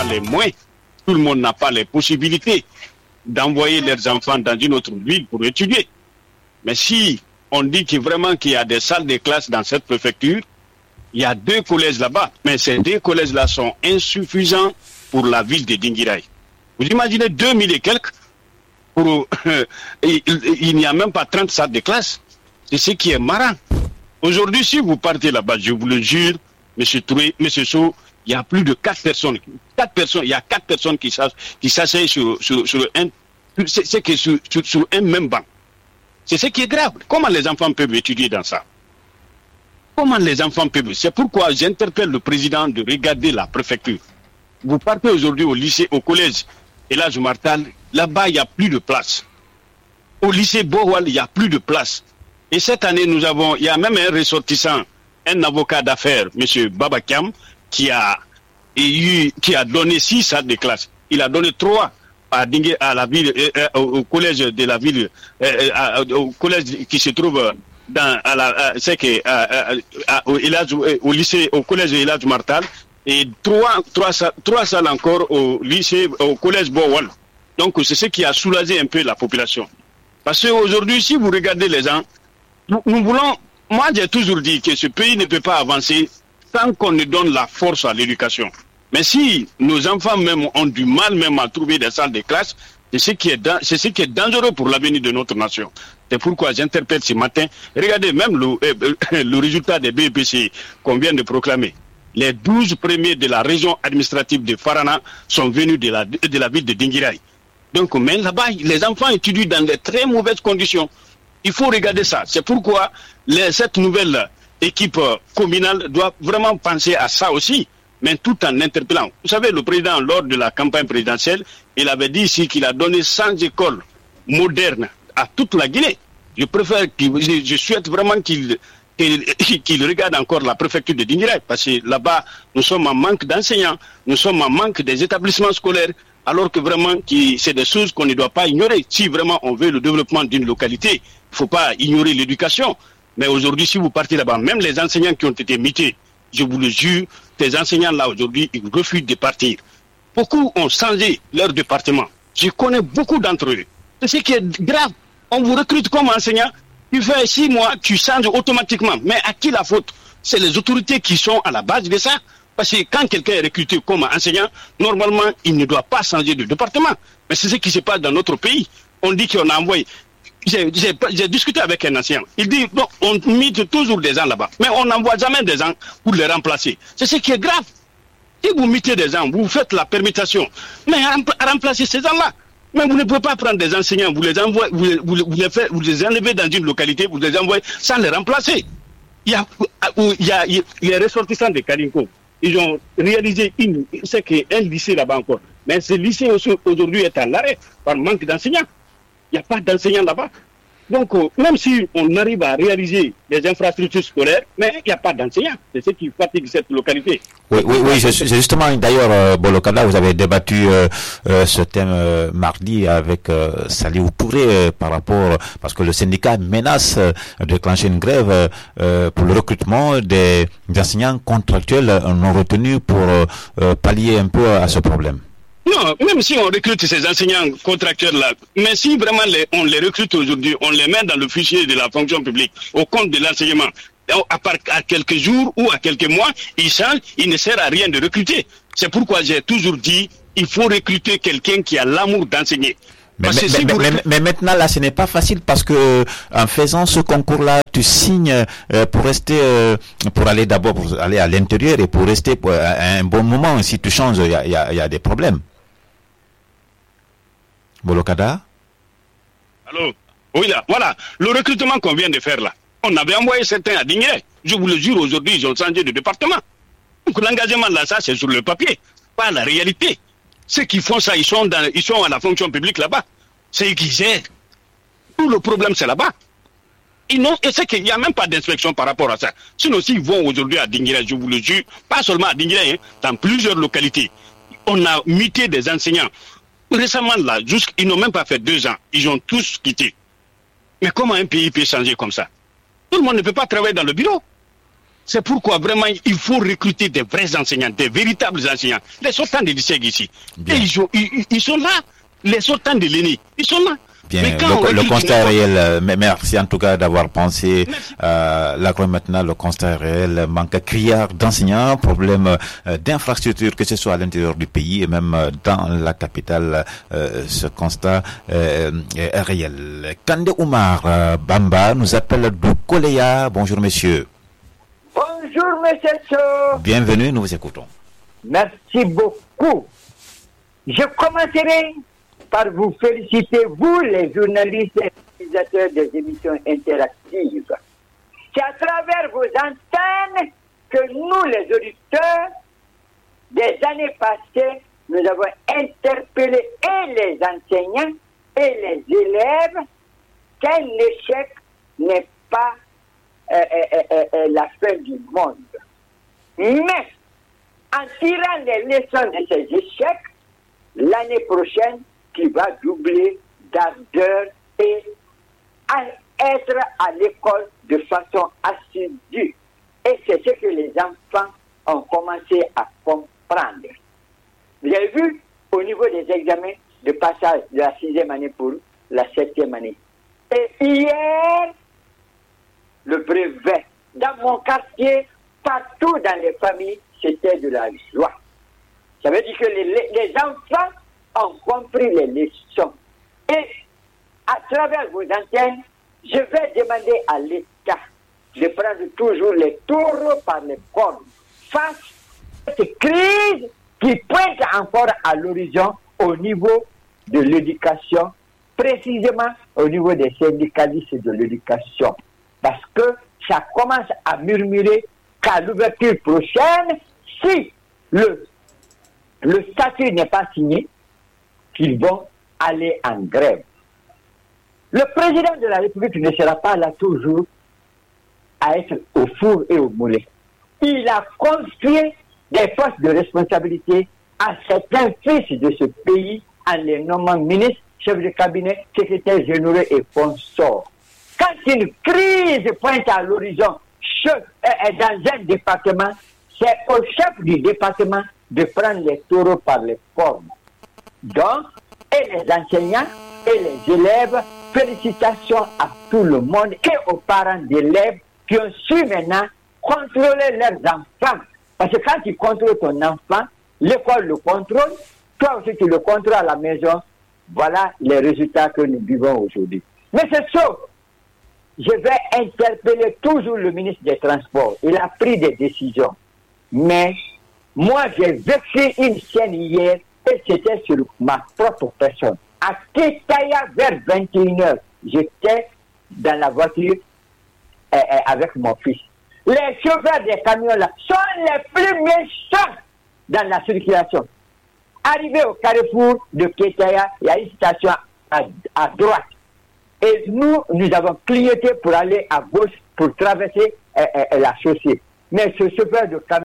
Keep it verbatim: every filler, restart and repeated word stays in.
les moyens, tout le monde n'a pas les possibilités d'envoyer leurs enfants dans une autre ville pour étudier. Mais si on dit que vraiment qu'il y a des salles de classe dans cette préfecture, il y a deux collèges là-bas, mais ces deux collèges-là sont insuffisants pour la ville de Dinguiraye. Vous imaginez deux mille et quelques, pour, euh, il, il n'y a même pas trente salles de classe. C'est ce qui est marrant. Aujourd'hui, si vous partez là-bas, je vous le jure, M. Touré, M. Sow, il y a plus de quatre personnes. Quatre personnes, il y a quatre personnes qui s'asseyent sur, sur, sur, un, c'est, c'est que sur, sur, sur un même banc. C'est ce qui est grave. Comment les enfants peuvent étudier dans ça? Comment les enfants peuvent? C'est pourquoi j'interpelle le président de regarder la préfecture. Vous partez aujourd'hui au lycée, au collège Elhadji Martal, là-bas il n'y a plus de place. Au lycée Bohwal, il n'y a plus de place. Et cette année, nous avons, il y a même un ressortissant, un avocat d'affaires, M. Babakiam, qui a, eu, qui a donné six salles de classe. Il a donné trois à, Dingue, à la ville, euh, au collège de la ville, euh, à, au collège qui se trouve dans, à la, c'est que, à, à, à, au, au lycée, au collège Elhadji Martal, et trois, trois, trois salles encore au lycée, au collège Bohwal. Donc c'est ce qui a soulagé un peu la population. Parce qu'aujourd'hui, si vous regardez les gens, nous, nous voulons, moi j'ai toujours dit que ce pays ne peut pas avancer tant qu'on ne donne la force à l'éducation. Mais si nos enfants même ont du mal même à trouver des salles de classe, c'est ce qui est, c'est ce qui est dangereux pour l'avenir de notre nation. C'est pourquoi j'interpelle ce matin, regardez même le, euh, le résultat des B E P C qu'on vient de proclamer. Les douze premiers de la région administrative de Farana sont venus de la, de la ville de Dinguiraye. Donc, mais là-bas, les enfants étudient dans de très mauvaises conditions. Il faut regarder ça. C'est pourquoi les, cette nouvelle équipe communale doit vraiment penser à ça aussi, mais tout en interpellant. Vous savez, le président, lors de la campagne présidentielle, il avait dit ici qu'il a donné cent écoles modernes à toute la Guinée. Je préfère, je, je souhaite vraiment qu'il qu'il qu'il regarde encore la préfecture de Dinguiraye, parce que là-bas, nous sommes en manque d'enseignants, nous sommes en manque des établissements scolaires, alors que vraiment, c'est des choses qu'on ne doit pas ignorer. Si vraiment on veut le développement d'une localité, il ne faut pas ignorer l'éducation. Mais aujourd'hui, si vous partez là-bas, même les enseignants qui ont été mutés, je vous le jure, ces enseignants-là, aujourd'hui, ils refusent de partir. Beaucoup ont changé leur département. Je connais beaucoup d'entre eux. C'est ce qui est grave. On vous recrute comme enseignant, tu fais six mois, tu changes automatiquement. Mais à qui la faute? C'est les autorités qui sont à la base de ça. Parce que quand quelqu'un est recruté comme enseignant, normalement, il ne doit pas changer de département. Mais c'est ce qui se passe dans notre pays. On dit qu'on a envoyé. J'ai, j'ai, j'ai discuté avec un ancien. Il dit, bon, on met toujours des gens là-bas. Mais on n'envoie jamais des gens pour les remplacer. C'est ce qui est grave. Si vous mettez des gens, vous faites la permutation. Mais remplacer ces gens-là. Mais vous ne pouvez pas prendre des enseignants, vous les envoyez, vous, vous, vous, les, faites, vous les enlevez dans une localité, vous les envoyez sans les remplacer. Il y a, il y a, il y a les ressortissants de Kalinko. Ils ont réalisé une, c'est qu'un lycée là-bas encore. Mais ce lycée aujourd'hui est à l'arrêt par manque d'enseignants. Il n'y a pas d'enseignants là-bas. Donc, euh, même si on arrive à réaliser des infrastructures scolaires, mais il n'y a pas d'enseignants. C'est ce qui fatigue cette localité. Oui, oui, oui. Je, justement, d'ailleurs, euh, Bolokada, vous avez débattu euh, euh, ce thème euh, mardi avec euh, Saliou Touré euh, par rapport, parce que le syndicat menace euh, de déclencher une grève euh, pour le recrutement des, des enseignants contractuels non retenus pour euh, pallier un peu à ce problème. Non, même si on recrute ces enseignants contractuels-là, mais si vraiment les, on les recrute aujourd'hui, on les met dans le fichier de la fonction publique, au compte de l'enseignement, à, part, à quelques jours ou à quelques mois, ils changent, il ne sert à rien de recruter. C'est pourquoi j'ai toujours dit, il faut recruter quelqu'un qui a l'amour d'enseigner. Mais, mais, si mais, mais, mais maintenant là ce n'est pas facile parce que en faisant ce concours là tu signes euh, pour rester euh, pour aller d'abord pour aller à l'intérieur et pour rester pour, à un bon moment. Si tu changes il y a, y a, y a des problèmes. Bolokada? Allô? Oui là, voilà, le recrutement qu'on vient de faire là, on avait envoyé certains à Dinguiraye. Je vous le jure, aujourd'hui ils ont changé de département. Donc l'engagement là, ça c'est sur le papier, pas la réalité. Ceux qui font ça, ils sont, dans, ils sont à la fonction publique là-bas. C'est eux qui gèrent. Tout le problème, c'est là-bas. Ils n'ont, et c'est qu'il n'y a même pas d'inspection par rapport à ça. Sinon, s'ils vont aujourd'hui à Dinguiraye, je vous le jure, pas seulement à Dinguiraye, hein, dans plusieurs localités, on a muté des enseignants. Récemment, là, ils n'ont même pas fait deux ans. Ils ont tous quitté. Mais comment un pays peut changer comme ça? Tout le monde ne peut pas travailler dans le bureau. C'est pourquoi vraiment il faut recruter des vrais enseignants, des véritables enseignants. Les sortants de lycée ici, et ils, sont, ils, ils sont là. Les sortants de l'E N I, ils sont là. Bien, le, le constat est réel. Mais merci en tout cas d'avoir pensé. Euh, là, maintenant, le constat est réel. Manque criard d'enseignants, problème euh, d'infrastructures, que ce soit à l'intérieur du pays et même euh, dans la capitale. Euh, ce constat euh, est réel. Kande Oumar euh, Bamba nous appelle de Koleya. Bonjour, monsieur. Bonjour, monsieur Cho. Bienvenue, nous vous écoutons. Merci beaucoup. Je commencerai par vous féliciter, vous les journalistes et réalisateurs des émissions interactives. C'est à travers vos antennes que nous, les auditeurs, des années passées, nous avons interpellé et les enseignants et les élèves qu'un échec n'est pas euh, euh, euh, euh, la fin du monde. Mais, en tirant les leçons de ces échecs, l'année prochaine, qui va doubler d'ardeur et à être à l'école de façon assidue. Et c'est ce que les enfants ont commencé à comprendre. Vous avez vu, au niveau des examens de passage de la sixième année pour la septième année. Et hier, le brevet, dans mon quartier, partout dans les familles, c'était de la joie. Ça veut dire que les, les enfants ont compris les leçons. Et à travers vos antennes, je vais demander à l'État de prendre toujours les taureaux par les cornes face à cette crise qui pointe encore à l'horizon au niveau de l'éducation, précisément au niveau des syndicalistes de l'éducation. Parce que ça commence à murmurer qu'à l'ouverture prochaine, si le, le statut n'est pas signé, qu'ils vont aller en grève. Le président de la République ne sera pas là toujours à être au four et au moulin. Il a confié des postes de responsabilité à certains fils de ce pays en les nommant ministres, chefs de cabinet, secrétaires généraux et consorts. Quand une crise pointe à l'horizon dans un département, c'est au chef du département de prendre les taureaux par les cornes. Donc, et les enseignants et les élèves, félicitations à tout le monde et aux parents d'élèves qui ont su maintenant contrôler leurs enfants. Parce que quand tu contrôles ton enfant, l'école le contrôle, toi aussi tu le contrôles à la maison. Voilà les résultats que nous vivons aujourd'hui. Mais c'est ça. Je vais interpeller toujours le ministre des Transports. Il a pris des décisions. Mais moi, j'ai vécu une scène hier et c'était sur ma propre personne. À Kétaya, vers vingt et une heures, j'étais dans la voiture euh, euh, avec mon fils. Les chauffeurs des camions là sont les plus méchants dans la circulation. Arrivé au carrefour de Kétaya, il y a une station à, à droite. Et nous, nous avons clignoté pour aller à gauche pour traverser euh, euh, la chaussée. Mais ce chauffeur de camion